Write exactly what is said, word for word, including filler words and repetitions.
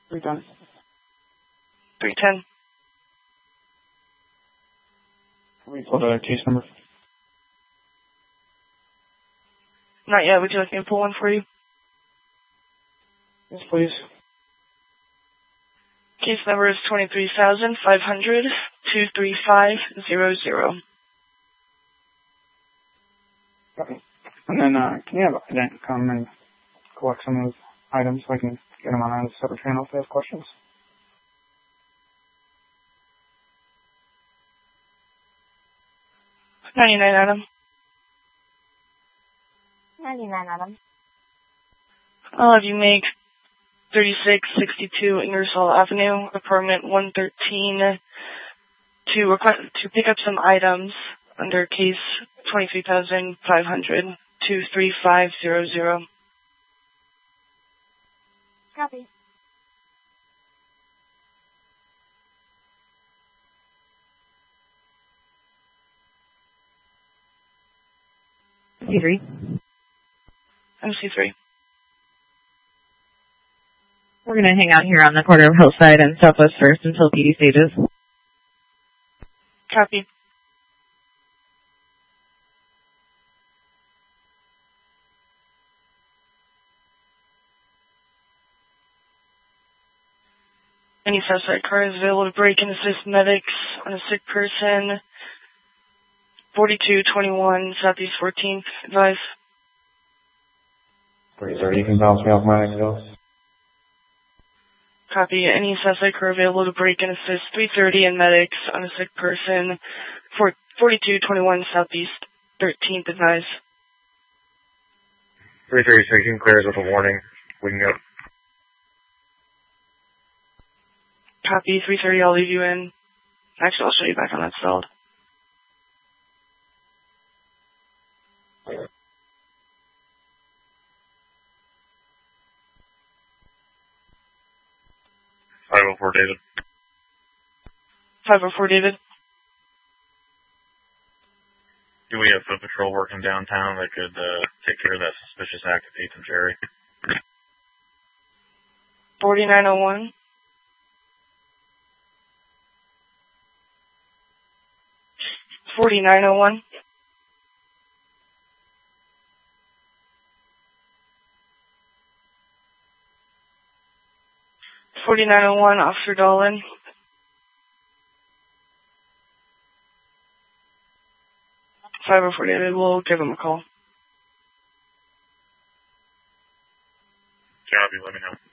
three ten. three ten. Can we pull the case number? Not yet. Would you like me to pull one for you? Yes, please. Case number is twenty-three thousand five hundred two three five zero zero. Okay. And then, uh, can you have Ident come and collect some of those items so I can get them on a separate channel if they have questions? ninety-nine, Adam. ninety-nine, Adam. I'll have you make thirty-six sixty-two Ingersoll Avenue, apartment one thirteen, to request to pick up some items under case twenty-three thousand five hundred two three five zero zero. Copy. C three. M C three. We're going to hang out here on the corner of Hillside and Southwest First until P D stages. Copy. Any suspect car is available to break and assist medics on a sick person. forty-two twenty-one Southeast fourteenth, advise. three thirty, you can bounce me off my angles. Copy. Any suspect car available to break and assist three thirty and medics on a sick person. forty-two twenty-one Southeast thirteenth, advise. three thirty-six, you can clear us with a warning. We can go. Copy. three thirty, I'll leave you in. Actually, I'll show you back on that cell. five oh four, David. five oh four, David. Do we have foot patrol working downtown that could uh, take care of that suspicious act of Ethan Cherry? forty-nine oh one. forty-nine oh one. forty-nine oh one, Officer Dolan. five oh four, David. We'll give him a call. Copy, let me know.